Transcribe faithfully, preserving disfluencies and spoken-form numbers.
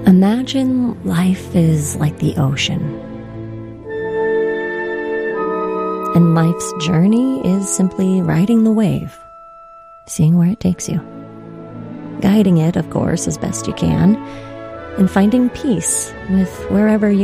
Imagine life is like the ocean, and life's journey is simply riding the wave, seeing where it takes you, guiding it, of course, as best you can, and finding peace with wherever you